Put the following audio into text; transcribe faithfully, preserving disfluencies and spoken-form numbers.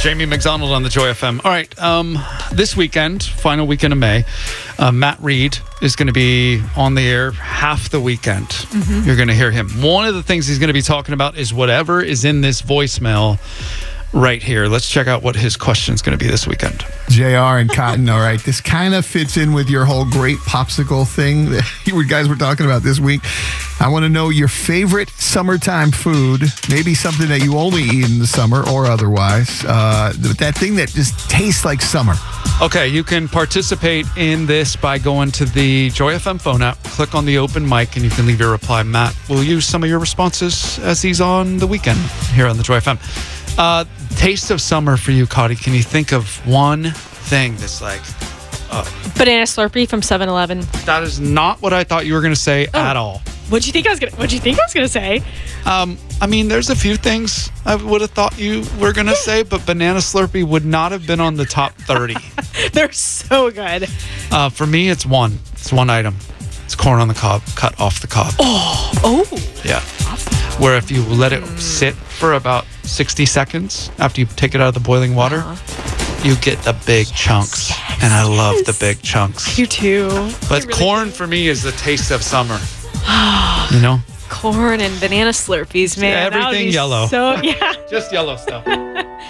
Jamie McDonald on the Joy F M. All right, um, this weekend, final weekend of May, uh, Matt Reed is going to be on the air half the weekend. Mm-hmm. You're going to hear him. One of the things he's going to be talking about is whatever is in this voicemail right here. Let's check out what his question is going to be this weekend. J R and Cotton, all right. This kind of fits in with your whole great popsicle thing that you guys were talking about this week. I want to know your favorite summertime food, maybe something that you only eat in the summer or otherwise. Uh, that thing that just tastes like summer. Okay, you can participate in this by going to the Joy F M phone app, click on the open mic, and you can leave your reply. Matt will use some of your responses as he's on the weekend here on the Joy F M. Uh, taste of summer for you, Cotty. Can you think of one thing that's like... Uh, Banana Slurpee from seven eleven. That is not what I thought you were going to say oh. at all. What'd you think I was gonna? What'd you think I was gonna say? Um, I mean, there's a few things I would have thought you were gonna say, but Banana Slurpee would not have been on the top thirty. They're so good. Uh, for me, it's one. It's one item. It's corn on the cob, cut off the cob. Oh, oh. Yeah. Where if you let it sit for about sixty seconds after you take it out of the boiling water, uh-huh. you get the big chunks. Yes, and I love yes. the big chunks. You too. But really corn do. For me is the taste of summer. You know? Corn and banana Slurpees, man. Yeah, everything yellow. So, yeah. Just yellow stuff.